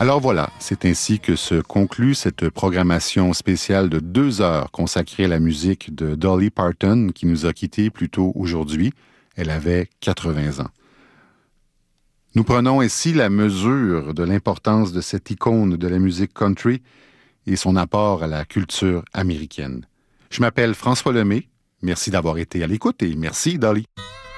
Alors voilà, c'est ainsi que se conclut cette programmation spéciale de 2 heures consacrée à la musique de Dolly Parton, qui nous a quittés plus tôt aujourd'hui. Elle avait 80 ans. Nous prenons ici la mesure de l'importance de cette icône de la musique country et son apport à la culture américaine. Je m'appelle François Lemay. Merci d'avoir été à l'écoute et merci, Dolly.